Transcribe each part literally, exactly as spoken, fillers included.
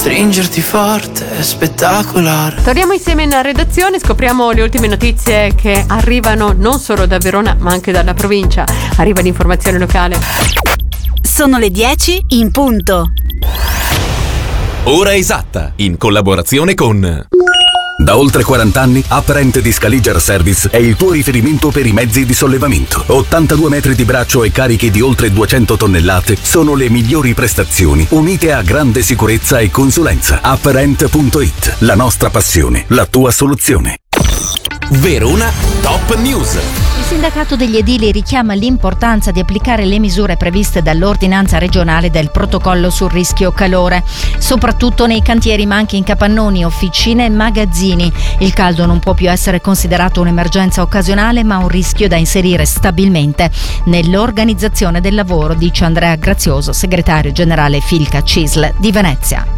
Stringerti forte è spettacolare. Torniamo insieme in redazione, scopriamo le ultime notizie che arrivano non solo da Verona ma anche dalla provincia. Arriva l'informazione locale. Sono le dieci in punto. Ora esatta, in collaborazione con... Da oltre quaranta anni, Apparent di Scaliger Service è il tuo riferimento per i mezzi di sollevamento. ottantadue metri di braccio e carichi di oltre duecento tonnellate sono le migliori prestazioni, unite a grande sicurezza e consulenza. Apparent punto it, la nostra passione, la tua soluzione. Verona Top News. Il sindacato degli edili richiama l'importanza di applicare le misure previste dall'ordinanza regionale del protocollo sul rischio calore, soprattutto nei cantieri ma anche in capannoni, officine e magazzini. Il caldo non può più essere considerato un'emergenza occasionale ma un rischio da inserire stabilmente nell'organizzazione del lavoro, dice Andrea Grazioso, segretario generale Filca C I S L di Venezia.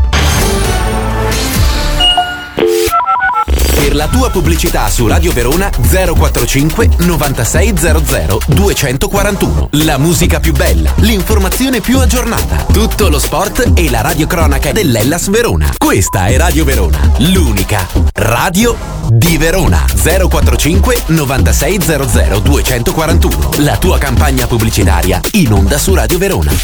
Per la tua pubblicità su Radio Verona zero quarantacinque novantasei zero zero duecentoquarantuno. La musica più bella, l'informazione più aggiornata, tutto lo sport e la radiocronaca dell'Hellas Verona. Questa è Radio Verona, l'unica radio di Verona. zero quarantacinque novantasei zero zero duecentoquarantuno. La tua campagna pubblicitaria in onda su Radio Verona.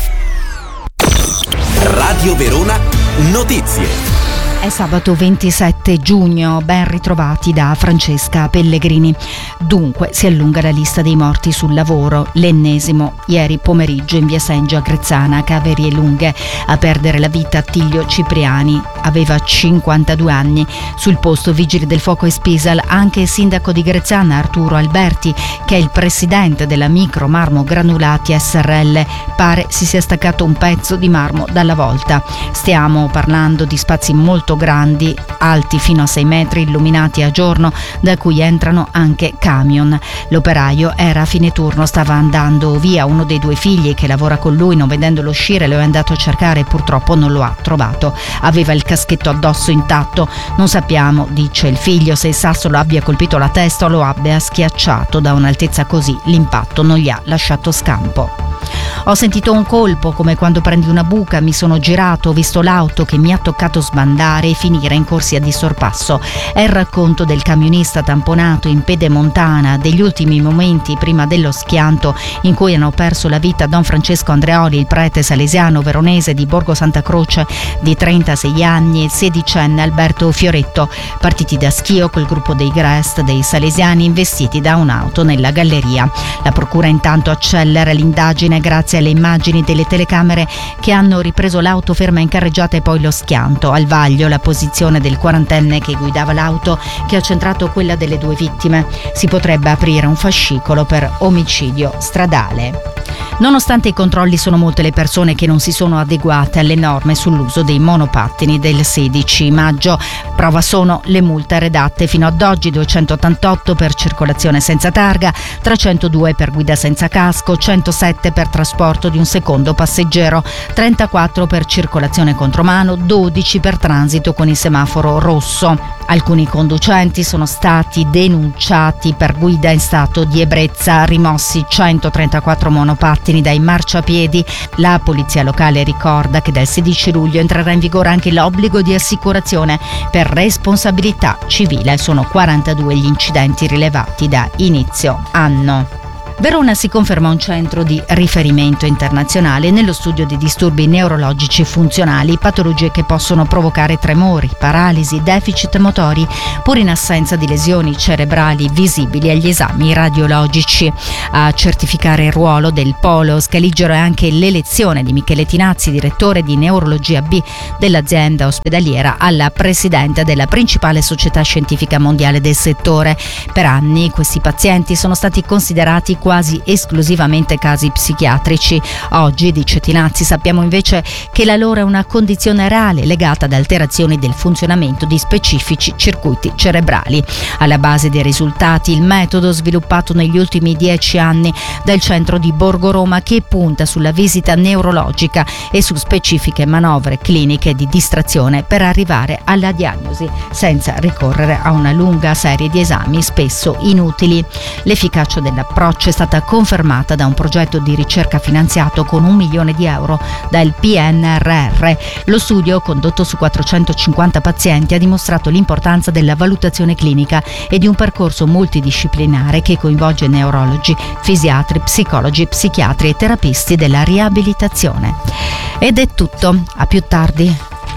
Radio Verona Notizie. È sabato ventisette giugno, ben ritrovati da Francesca Pellegrini. Dunque si allunga la lista dei morti sul lavoro, l'ennesimo ieri pomeriggio in via Sengia Grezzana, Caverie Lunghe. A perdere la vita Attilio Cipriani, aveva cinquantadue anni. Sul posto vigili del fuoco e Spisal anche il sindaco di Grezzana Arturo Alberti, che è il presidente della Micro Marmo Granulati S R L. Pare si sia staccato un pezzo di marmo dalla volta. Stiamo parlando di spazi molto grandi, alti fino a sei metri, illuminati a giorno, da cui entrano anche camion. L'operaio era a fine turno, stava andando via. Uno dei due figli che lavora con lui, non vedendolo uscire, lo è andato a cercare e purtroppo non lo ha trovato. Aveva il caschetto addosso intatto. Non sappiamo, dice il figlio, se il sasso lo abbia colpito la testa o lo abbia schiacciato. Da un'altezza così l'impatto non gli ha lasciato scampo. Ho sentito un colpo, come quando prendi una buca, mi sono girato, ho visto l'auto che mi ha toccato sbandare e finire in corsia di sorpasso. È il racconto del camionista tamponato in Pedemontana, degli ultimi momenti prima dello schianto in cui hanno perso la vita Don Francesco Andreoli, il prete salesiano veronese di Borgo Santa Croce di trentasei anni, e il sedicenne Alberto Fioretto, partiti da Schio col gruppo dei Grest dei salesiani, investiti da un'auto nella galleria. La procura intanto accelera l'indagine grazie alle immagini delle telecamere che hanno ripreso l'auto ferma in carreggiata e poi lo schianto. Al vaglio la posizione del quarantenne che guidava l'auto, che ha centrato quella delle due vittime. Si potrebbe aprire un fascicolo per omicidio stradale. Nonostante i controlli, sono molte le persone che non si sono adeguate alle norme sull'uso dei monopattini del sedici maggio. Prova sono le multe redatte fino ad oggi: duecentottantotto per circolazione senza targa, trecentodue per guida senza casco, centosette per trasporto di un secondo passeggero, trentaquattro per circolazione contromano, dodici per transito con il semaforo rosso. Alcuni conducenti sono stati denunciati per guida in stato di ebbrezza, rimossi centotrentaquattro monopattini dai marciapiedi. La polizia locale ricorda che dal sedici luglio entrerà in vigore anche l'obbligo di assicurazione per responsabilità civile. Sono quarantadue gli incidenti rilevati da inizio anno. Verona si conferma un centro di riferimento internazionale nello studio di disturbi neurologici funzionali, patologie che possono provocare tremori, paralisi, deficit motori, pur in assenza di lesioni cerebrali visibili agli esami radiologici. A certificare il ruolo del polo Scaligero è anche l'elezione di Michele Tinazzi, direttore di Neurologia B dell'azienda ospedaliera, alla presidente della principale società scientifica mondiale del settore. Per anni questi pazienti sono stati considerati quasi esclusivamente casi psichiatrici. Oggi, dice Tinazzi, sappiamo invece che la loro è una condizione reale legata ad alterazioni del funzionamento di specifici circuiti cerebrali. Alla base dei risultati il metodo sviluppato negli ultimi dieci anni dal centro di Borgo Roma, che punta sulla visita neurologica e su specifiche manovre cliniche di distrazione per arrivare alla diagnosi senza ricorrere a una lunga serie di esami spesso inutili. L'efficacia dell'approccio è stata confermata da un progetto di ricerca finanziato con un milione di euro dal P N R R. Lo studio, condotto su quattrocentocinquanta pazienti, ha dimostrato l'importanza della valutazione clinica e di un percorso multidisciplinare che coinvolge neurologi, fisiatri, psicologi, psichiatri e terapisti della riabilitazione. Ed è tutto, a più tardi.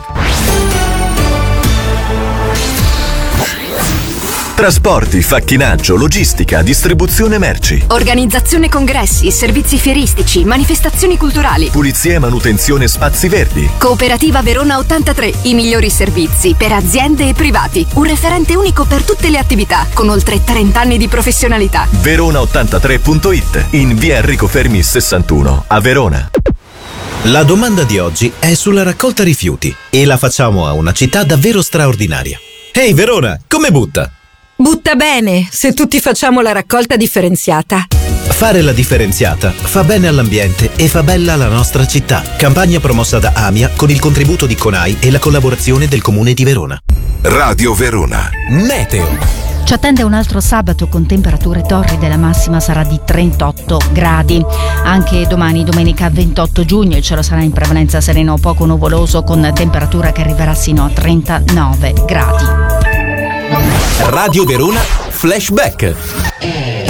Trasporti, facchinaggio, logistica, distribuzione merci. Organizzazione congressi, servizi fieristici, manifestazioni culturali. Pulizia e manutenzione spazi verdi. Cooperativa Verona ottantatré, i migliori servizi per aziende e privati. Un referente unico per tutte le attività, con oltre trenta anni di professionalità. verona ottantatré punto it, in via Enrico Fermi sessantuno, a Verona. La domanda di oggi è sulla raccolta rifiuti e la facciamo a una città davvero straordinaria. Ehi Verona, come butta? Butta bene, se tutti facciamo la raccolta differenziata. Fare la differenziata fa bene all'ambiente e fa bella la nostra città. Campagna promossa da AMIA con il contributo di CONAI e la collaborazione del Comune di Verona. Radio Verona. Meteo. Ci attende un altro sabato con temperature torride, la massima sarà di trentotto gradi. Anche domani, domenica ventotto giugno, il cielo sarà in prevalenza sereno o poco nuvoloso con temperatura che arriverà sino a trentanove gradi. Radio Verona Flashback.